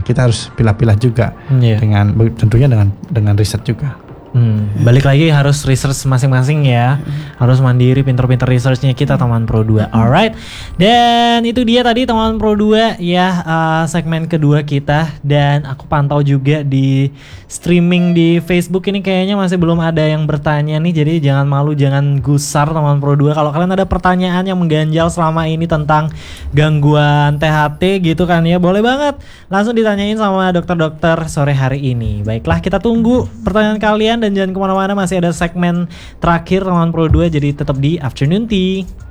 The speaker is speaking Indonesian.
kita harus pilah-pilah juga dengan tentunya dengan riset juga. Balik lagi harus research masing-masing ya. Harus mandiri, pinter-pinter researchnya kita teman Pro 2. Alright. Dan itu dia tadi teman Pro 2 ya, segmen kedua kita. Dan aku pantau juga di streaming di Facebook ini kayaknya masih belum ada yang bertanya nih. Jadi jangan malu, jangan gusar teman Pro 2. Kalau kalian ada pertanyaan yang mengganjal selama ini tentang gangguan THT gitu kan ya, boleh banget langsung ditanyain sama dokter-dokter sore hari ini. Baiklah, kita tunggu pertanyaan kalian dan jangan kemana-mana, masih ada segmen terakhir teman Pro 2, jadi tetap di Afternoon Tea.